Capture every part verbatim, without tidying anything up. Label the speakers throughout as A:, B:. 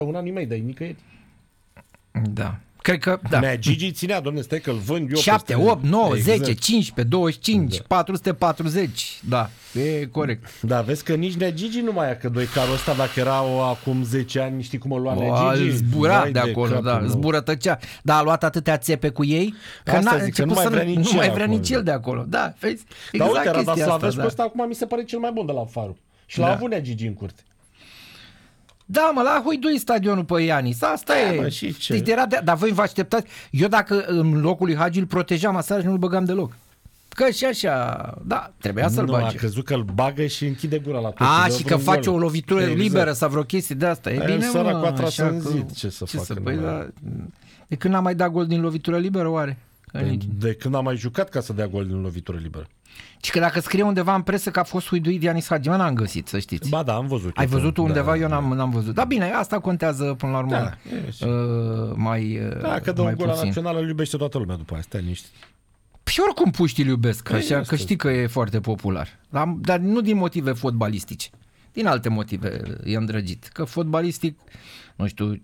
A: un an mai dai nicăieri.
B: Da. Cred că, da.
A: Nea Gigi ținea, domne, stai că-l vând eu
B: șapte, opt, nouă,
A: exact.
B: zece, cincisprezece, douăzeci și cinci,
A: Da.
B: patru sute patruzeci. Da, e corect.
A: Da, vezi că nici Nea Gigi nu mai ia, că doi carul ăsta, dacă era o, acum zece ani, știi cum o lua Nea Gigi?
B: O, zbura
A: Vai
B: de acolo, da,
A: meu.
B: zburătăcea. Da, a luat atâtea țepe cu ei, că
A: Asta
B: n-a
A: zic, că
B: început
A: nu mai
B: să
A: vrea nici
B: nu mai
A: el
B: vrea
A: acolo,
B: nici el de acolo. Da, vezi?
A: Dar
B: Exact
A: uite,
B: chestia asta,
A: Radoslavescu
B: da.
A: ăsta acum mi se pare cel mai bun de la Farul. Și l-a
B: Da.
A: avut Nea Gigi în curte.
B: Da, mă, la huidui stadionul pe Ianis. Asta
A: Da,
B: e.
A: mă, și ce?
B: Știți, era de... Dar voi vă așteptați. Eu dacă în locul lui Hagi îl protejam aseară și nu-l băgam deloc. Că și așa, da, trebuia să-l
A: Nu, a
B: bage.
A: crezut că îl bagă și închide gura la tot.
B: A,
A: Dă
B: și că
A: vreun
B: face
A: gol.
B: o lovitură
A: Exact.
B: liberă sau vreo chestie de asta. E
A: Aia
B: bine,
A: săracu
B: mă,
A: a tras
B: așa
A: în
B: că-
A: zid. Ce să facă,
B: să,
A: nu
B: păi,
A: mai-
B: da, de când n-a mai dat gol din lovitură liberă, oare? Că nici-
A: De când am mai jucat ca să dea gol din lovitură liberă.
B: Și că dacă scrie undeva în presă că a fost huiduit de Ianis Hagi, mă, n-am găsit, să știți.
A: Ba da, am văzut.
B: Ai
A: eu,
B: văzut
A: da,
B: undeva? Eu
A: da.
B: n-am, n-am văzut. Dar bine, asta contează până la urmă.
A: Da, e,
B: uh, mai, uh,
A: Da, că dă
B: mai
A: un gol la
B: puțin.
A: națională, îl iubește toată lumea după aia. Stai niște.
B: Și oricum puștii îl iubesc,
A: Păi,
B: așa,
A: asta
B: că știi că e foarte popular. Dar, dar nu din motive fotbalistice. Din alte motive e îndrăgit. Că fotbalistic, nu știu...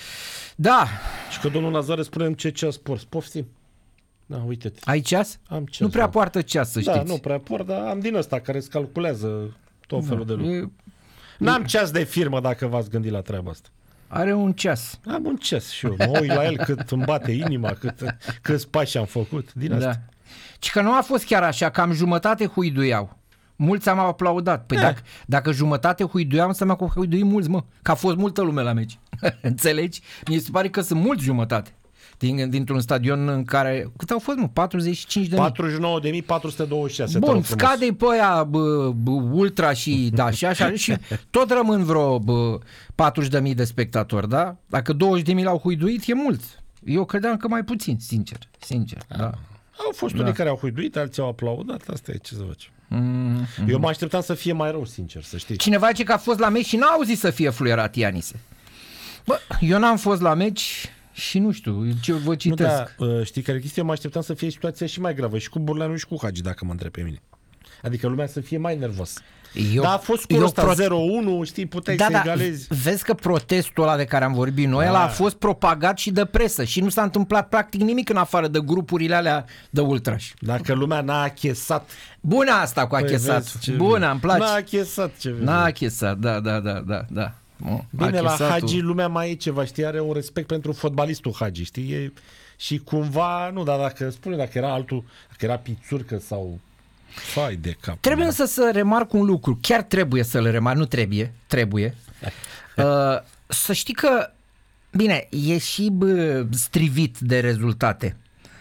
B: Da,
A: Și că domnul Nazare spune ce ceas porți. Poftim? Da, uite-te.
B: ai ceas?
A: Am ceas,
B: Nu prea
A: da.
B: poartă ceas, să
A: Da,
B: știți.
A: nu prea port, dar am din ăsta care îți calculează tot felul de lucruri.
B: E,
A: N-am ceas de firmă dacă v-ați gândit la treaba asta.
B: are un ceas.
A: Am un ceas și eu. Mă uit la el cât îmi bate inima, cât, câți pași am făcut. Din asta.
B: Da. Și că nu a fost chiar așa, cam jumătate huiduiau. Mulți am aplaudat. Păi
A: Eh.
B: dacă, dacă jumătate huiduiau, înseamnă că huidui mulți, mă. Că a fost multă lume la meci. Înțelegi? Mi se pare că sunt mulți jumătate. Din, dintr-un stadion în care... Cât au fost, mă? patruzeci și cinci de mii.
A: patruzeci și nouă de mii patru sute douăzeci și șase.
B: Bun, scade-i pe aia bă, bă, ultra și da, și așa și tot rămân vreo bă, patruzeci de mii de spectatori, da? Dacă douăzeci de mii l-au huiduit, e mult. Eu credeam că mai puțin, sincer. Sincer, da.
A: Au fost
B: Da.
A: unii care au huiduit, alții au aplaudat. Asta e, ce să facem.
B: Mm-hmm.
A: Eu mă așteptam să fie mai rău, sincer, să știi.
B: Cineva zice că a fost la meci și n-a auzit să fie fluierat Ianise. Bă, eu n-am fost la meci și nu știu, ce vă
A: Nu,
B: citesc.
A: da, uh, știi care chestia? Eu mă așteptam să fie situația și mai gravă și cu Burleanu și cu Hagi, dacă mă întreb pe mine. Adică lumea să fie mai nervos.
B: Eu,
A: Dar a fost scorul
B: eu
A: ăsta
B: pro-
A: zero unu, știi, puteai
B: Da,
A: să
B: da,
A: egalezi.
B: vezi că protestul ăla de care am vorbit noi,
A: Da.
B: ăla a fost propagat și de presă și nu s-a întâmplat practic nimic în afară de grupurile alea de ultrași.
A: Dacă lumea n-a achesat.
B: Bună asta cu
A: Păi
B: achesat.
A: vezi ce
B: Bună,
A: vezi.
B: îmi place.
A: N-a achesat ce vezi.
B: N-a achesat, da, da, da, da, da. O,
A: Bine, la
B: achesatul-
A: Hagi lumea mai e ceva, știi, are un respect pentru fotbalistul Hagi, știi? E, și cumva, nu, dar dacă spune, dacă era altul, dacă era Pițurcă sau... Fai de cap.
B: Trebuie însă să remarc un lucru, chiar trebuie să-l remarc, nu trebuie, trebuie. uh, să știi că, bine, e și bă, strivit de rezultate.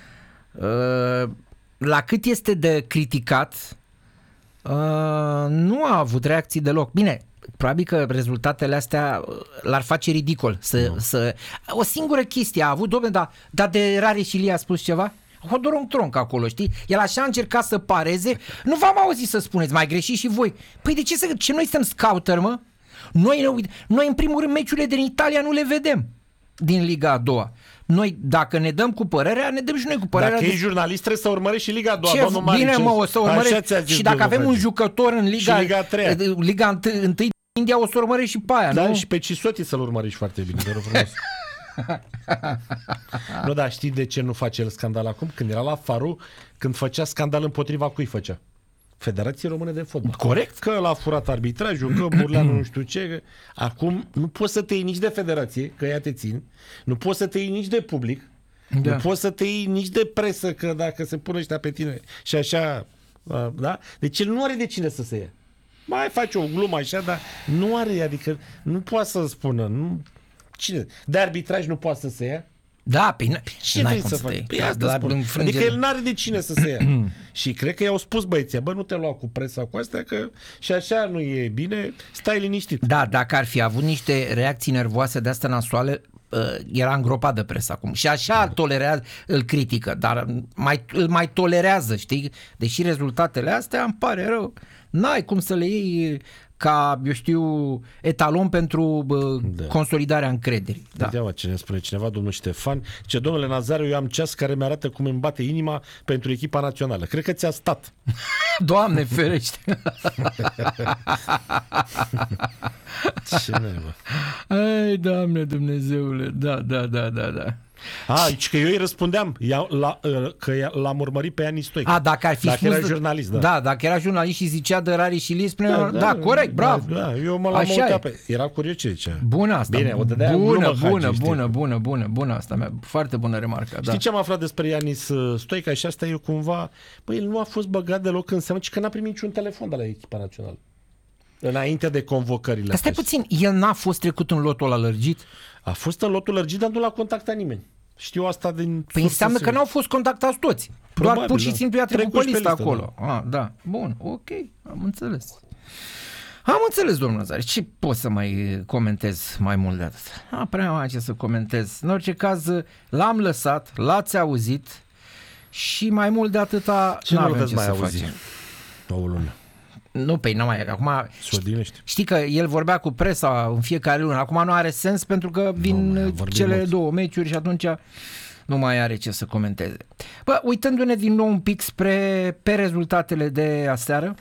B: Uh, la cât este de criticat, uh, nu a avut reacții deloc. Bine, probabil că rezultatele astea l-ar face ridicol. Să, să... O singură chestie a avut, dom'le, dar, dar de Rare și Ilie a spus ceva? Hodorong tronc acolo, știi? El așa a încercat să pareze. Nu v-am auzit să spuneți, mai greșit și voi. Păi de ce să... Ce noi suntem scouter, mă? Noi, noi în primul rând meciurile din Italia nu le vedem din Liga a doua. Noi, dacă ne dăm cu părerea, ne dăm și noi cu părerea.
A: Dacă
B: de...
A: ești jurnalist, trebuie să urmărești și Liga a doua,
B: Ce
A: domnul Marice.
B: bine, mă, o să urmărești.
A: Așa ți-a zis
B: Și dacă
A: domnul
B: avem un
A: Hagi.
B: jucător în Liga,
A: Și Liga a treia.
B: Liga întâi, întâi din India, o să urmărești și pe aia,
A: Da,
B: nu?
A: și pe Cisoti să-l urmărești foarte bine, te rog frumos. Nu, dar știi de ce nu face el scandal acum? Când era la Faru, când făcea scandal împotriva cui făcea? Federației Române de Fotbal.
B: Corect.
A: Că l-a furat arbitrajul, că Burleanu nu știu ce. Acum nu poți să te iei nici de federație, că ea te țin. Nu poți să te iei nici de public.
B: Da.
A: Nu poți să te iei nici de presă, că dacă se pune ăștia pe tine și așa, da? Deci el nu are de cine să se ia. Mai face o glumă așa, dar nu are, adică nu poate să spună. Nu, cine? De arbitraj nu poate să se ia?
B: Da, pe
A: Ce
B: n-ai
A: vrei
B: cum
A: să
B: să
A: faci?
B: te
A: Păi
B: iei.
A: asta
B: La
A: spun.
B: înfrângere.
A: Adică el n-are de cine să se ia. Și cred că i-au spus băieții, bă, nu te lua cu presa cu astea, că și așa nu e bine, stai liniștit.
B: Da, dacă ar fi avut niște reacții nervoase de astea nasoale, era îngropat de presă acum. Și așa îl tolerează, îl critică, dar mai, îl mai tolerează, știi? Deși rezultatele astea îmi pare rău. N-ai cum să le iei ca, eu știu, etalon pentru bă,
A: Da.
B: consolidarea încrederii. Da.
A: Uite, mă, ce ne spune cineva, domnul Ștefan. Ce domnule Nazaru, eu am ceas care mi-arată cum îmi bate inima pentru echipa națională. Cred că ți-a stat.
B: Doamne ferește!
A: Ce neva.
B: Ai, Doamne Dumnezeule, da, da, da, da, da.
A: A, și că eu îi răspundeam ia, la, că l-am urmărit pe Iani Stoica.
B: A, dacă ar fi
A: dacă
B: spus...
A: era jurnalist, da.
B: Da, dacă era jurnalist și zicea de Rari și Lis, da, da, da, corect, bravo.
A: Da, eu mă l-am
B: Așa
A: uitat
B: e.
A: pe... Era curios ce zicea.
B: Bună asta.
A: Bine, o dădea
B: bună,
A: glumă,
B: bună,
A: Hagi,
B: bună,
A: știi?
B: bună, bună, bună, bună asta mea. Foarte bună remarcă, da.
A: Știi ce am aflat despre Ianis Stoica? Și asta e cumva... Băi, el nu a fost băgat deloc în seamă, ci că n-a primit niciun telefon de la echipa națională. Înainte de convocările
B: Dar stai
A: astea.
B: puțin, el n-a fost trecut în lotul ăla lărgit?
A: A fost în lotul lărgit, dar nu l-a contactat nimeni. Știu asta din...
B: Păi înseamnă că n-au fost contactați toți.
A: Probabil,
B: Doar pur și
A: da.
B: simplu i-a trecut pe
A: Trecuși pe
B: listă
A: listă,
B: acolo. Da. Ah, da. Bun, ok, am înțeles. Am înțeles, domnul Nazare. Ce pot să mai comentez mai mult de atât? A, prea mai ce să comentez. În orice caz, l-am lăsat, l-ați auzit și mai mult de atâta
A: Ce nu
B: n-avem
A: veți
B: ce
A: mai
B: să
A: auzi?
B: facem.
A: O lună.
B: Nu, pe nu mai e. Acum
A: S-o dinește.
B: știi că el vorbea cu presa în fiecare lună. Acum nu are sens pentru că vin
A: Nu, mai, vorbim
B: cele
A: mult.
B: două meciuri și atunci nu mai are ce să comenteze. Bă, uitându-ne din nou un pic spre pe rezultatele de aseară,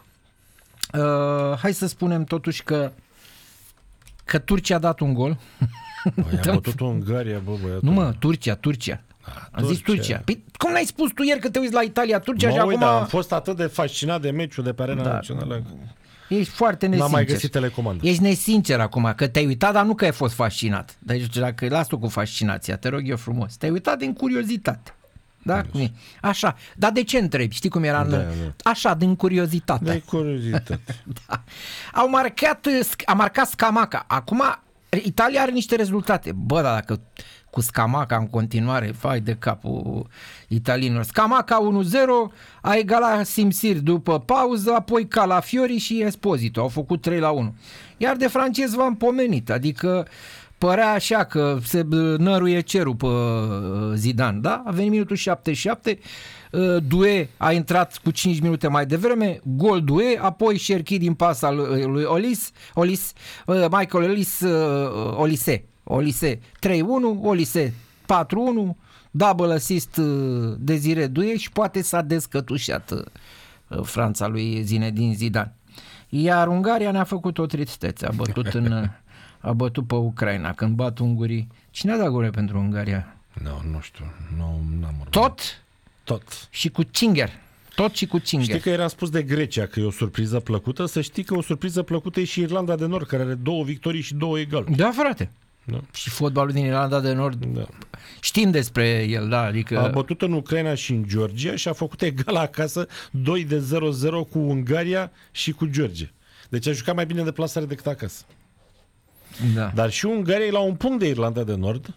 B: uh, hai să spunem totuși că că Turcia a dat un gol.
A: Băi, a bătut Ungaria, bă, băiatul.
B: Nu mă, Turcia, Turcia. Am zis Turcia. Păi, cum n-ai spus tu ieri că te uiți la Italia, Turcia
A: Mă
B: și
A: uit,
B: acum...
A: dar am fost atât de fascinat de meciul de pe Arena
B: Da.
A: Națională.
B: Ești foarte
A: N-am
B: nesincer.
A: mai găsit telecomandă.
B: Ești nesincer acum, că te-ai uitat, dar nu că ai fost fascinat. Deci dacă las-o cu fascinația, te rog eu frumos. Te-ai uitat din curiozitate. Da? Cum e? Așa. Dar de ce întrebi? Știi cum era? În...
A: Da, da.
B: Așa, din curiozitate.
A: De curiozitate.
B: Da. Au marcat, a marcat Scamaca. Acum Italia are niște rezultate. Bă, dar dacă cu Scamaca în continuare, fai de capul italienilor. Scamaca unu zero, a egalat Simsir după pauză, apoi Calafiori și Esposito. Au făcut trei la unu. Iar de francez v-am pomenit, adică părea așa că se năruie cerul pe Zidane, da? A venit minutul șaptezeci și șapte, Doué a intrat cu cinci minute mai devreme, gol Doué, apoi Cherki din pasa lui Olis, Olis Michael Olis, Olise, Olise trei unu, Olise patru unu, double assist Desire Doué și poate s-a descătușat Franța lui Zinedine Zidane. Iar Ungaria ne-a făcut o tristețe, a bătut în a bătut pe Ucraina. Când bat ungurii, cine a dat gole pentru Ungaria?
A: Nu, nu știu. Nu, n-am urmărit.
B: Tot
A: Tot.
B: și cu Cinger. Tot și cu Cinger.
A: Știi că era spus de Grecia că e o surpriză plăcută? Să știi că o surpriză plăcută e și Irlanda de Nord, care are două victorii și două egaluri.
B: Da, frate.
A: Da.
B: Și fotbalul din Irlanda de Nord,
A: Da.
B: știm despre el, da, adică...
A: A bătut în Ucraina și în Georgia și a făcut egal acasă doi de zero zero cu Ungaria și cu Georgia. Deci a jucat mai bine de plasare decât acasă.
B: Da.
A: Dar și Ungaria e la un punct de Irlanda de Nord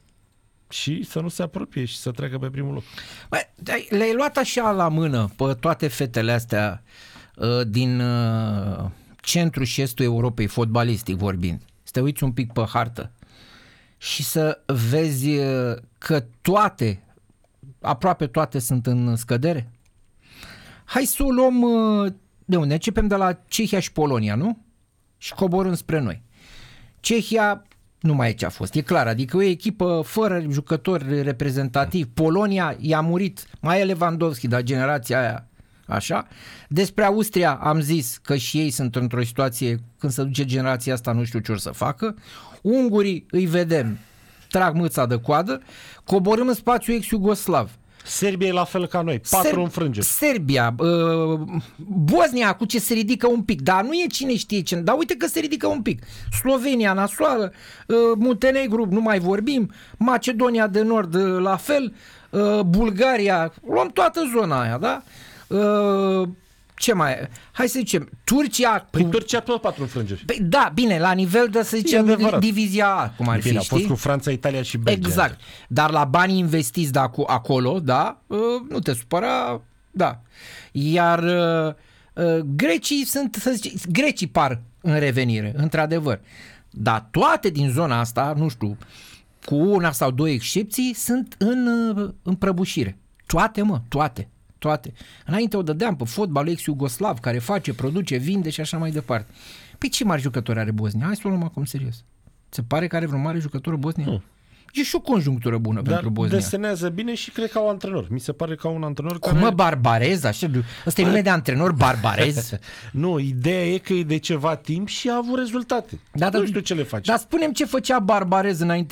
A: și să nu se apropie și să treacă pe primul loc.
B: Bă, le-ai luat așa la mână pe toate fetele astea uh, din uh, centrul și estul Europei, fotbalistic vorbind. Să te uiți un pic pe hartă și să vezi uh, că toate, aproape toate sunt în scădere. Hai să o luăm, uh, de unde? Începem de la Cehia și Polonia, nu? Și coborâm spre noi. Cehia nu mai e ce a fost, e clar, adică o echipă fără jucători reprezentativi. Polonia i-a murit, mai e Lewandowski, dar generația aia așa. Despre Austria am zis că și ei sunt într-o situație, când se duce generația asta, nu știu ce or să facă. Ungurii îi vedem, trag mâța de coadă, coborâm în spațiul ex-iugoslav.
A: Serbia e la fel ca noi, patru
B: Ser-
A: înfrângeri.
B: Serbia, uh, Bosnia cu ce se ridică un pic, dar nu e cine știe ce, dar uite că se ridică un pic. Slovenia nasoală, uh, Muntenegru nu mai vorbim, Macedonia de Nord uh, la fel, uh, Bulgaria, luăm toată zona aia, da? Uh, ce mai hai să zicem, Turcia
A: Păi
B: cu...
A: Turcia tot patru înfrângeri.
B: Păi, da, bine, la nivel de, să zicem,
A: adevărat.
B: divizia A, cum ar
A: Bine,
B: fi,
A: a fost
B: știi?
A: cu Franța, Italia și Belgia.
B: Exact. Dar la banii investiți de acu- acolo, da, uh, nu te supăra, da. Iar uh, uh, grecii sunt, să zice, grecii par în revenire, într-adevăr. Dar toate din zona asta, nu știu, cu una sau două excepții, sunt în, uh, în prăbușire. Toate, mă, toate. toate. Înainte o dădeam pe fotbalul ex-iugoslav, care face, produce, vinde și așa mai departe. Păi ce mari jucători are Bosnia? Hai să o luăm acum serios. Se pare că are vreo mare jucător Bosnia?
A: Nu.
B: E și o conjunctură bună
A: Dar
B: pentru Bosnia.
A: desenează bine și cred că au antrenor. Mi se pare că au un antrenor
B: Cum
A: care...
B: mă, Barbarez? Așa, ăsta e nume de antrenor, Barbarez?
A: Nu, ideea e că e de ceva timp și a avut rezultate.
B: Da,
A: nu
B: da,
A: știu ce le face.
B: Dar spunem ce făcea Barbarez înainte